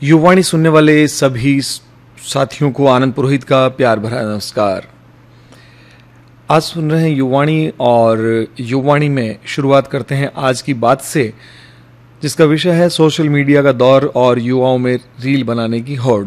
युवाणी सुनने वाले सभी साथियों को आनंद पुरोहित का प्यार भरा नमस्कार। आज सुन रहे हैं युवाणी और युवाणी में शुरुआत करते हैं आज की बात से, जिसका विषय है सोशल मीडिया का दौर और युवाओं में रील बनाने की होड़।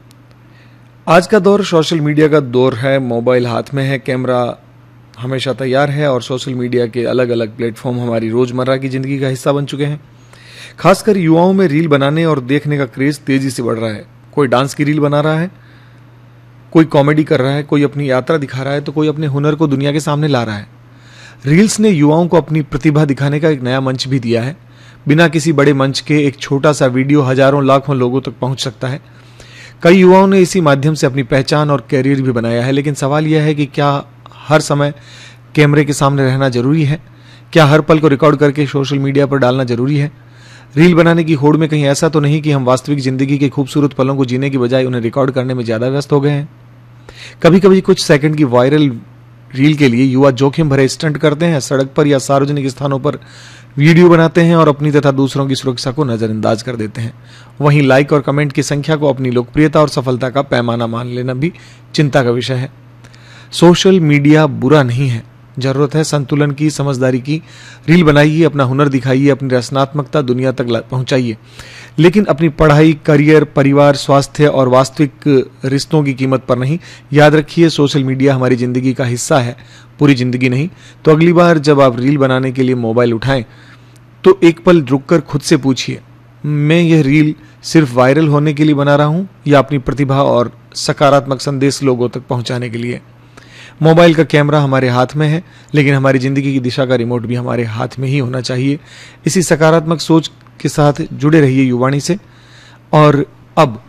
आज का दौर सोशल मीडिया का दौर है। मोबाइल हाथ में है, कैमरा हमेशा तैयार है और सोशल मीडिया के अलग अलग प्लेटफॉर्म हमारी रोजमर्रा की जिंदगी का हिस्सा बन चुके हैं। खासकर युवाओं में रील बनाने और देखने का क्रेज तेजी से बढ़ रहा है। कोई डांस की रील बना रहा है, कोई कॉमेडी कर रहा है, कोई अपनी यात्रा दिखा रहा है, तो कोई अपने हुनर को दुनिया के सामने ला रहा है। रील्स ने युवाओं को अपनी प्रतिभा दिखाने का एक नया मंच भी दिया है। बिना किसी बड़े मंच के एक छोटा सा वीडियो हजारों लाखों लोगों तक पहुंच सकता है। कई युवाओं ने इसी माध्यम से अपनी पहचान और कैरियर भी बनाया है। लेकिन सवाल यह है कि क्या हर समय कैमरे के सामने रहना जरूरी है? क्या हर पल को रिकॉर्ड करके सोशल मीडिया पर डालना जरूरी है? रील बनाने की होड़ में कहीं ऐसा तो नहीं कि हम वास्तविक जिंदगी के खूबसूरत पलों को जीने की बजाय उन्हें रिकॉर्ड करने में ज्यादा व्यस्त हो गए हैं? कभी कभी कुछ सेकंड की वायरल रील के लिए युवा जोखिम भरे स्टंट करते हैं, सड़क पर या सार्वजनिक स्थानों पर वीडियो बनाते हैं और अपनी तथा दूसरों की सुरक्षा को नजरअंदाज कर देते हैं। वहीं लाइक और कमेंट की संख्या को अपनी लोकप्रियता और सफलता का पैमाना मान लेना भी चिंता का विषय है। सोशल मीडिया बुरा नहीं है, जरूरत है संतुलन की, समझदारी की। रील बनाइए, अपना हुनर दिखाइए, अपनी रचनात्मकता दुनिया तक पहुंचाइए, लेकिन अपनी पढ़ाई, करियर, परिवार, स्वास्थ्य और वास्तविक रिश्तों की कीमत पर नहीं। याद रखिए, सोशल मीडिया हमारी जिंदगी का हिस्सा है, पूरी जिंदगी नहीं। तो अगली बार जब आप रील बनाने के लिए मोबाइल उठाएं तो एक पल रुककर खुद से पूछिए, मैं यह रील सिर्फ वायरल होने के लिए बना रहा हूं या अपनी प्रतिभा और सकारात्मक संदेश लोगों तक पहुंचाने के लिए? मोबाइल का कैमरा हमारे हाथ में है, लेकिन हमारी जिंदगी की दिशा का रिमोट भी हमारे हाथ में ही होना चाहिए। इसी सकारात्मक सोच के साथ जुड़े रहिए युवाणी से। और अब